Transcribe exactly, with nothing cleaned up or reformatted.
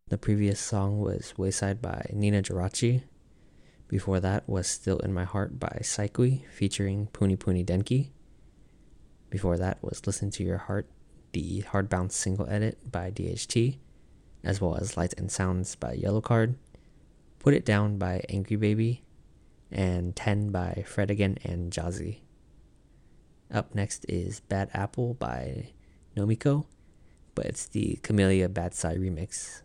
The previous song was Wayside by Nina Jirachi. Before that was Still in My Heart by Saikui featuring Puni Puni Denki. Before that was Listen to Your Heart, the Hardbound single edit by D H T, as well as Lights and Sounds by Yellowcard, Put It Down by Angry Baby, and ten by Fred Again and Jazzy. Up next is Bad Apple by Nomiko, but it's the Camellia Bad Side remix.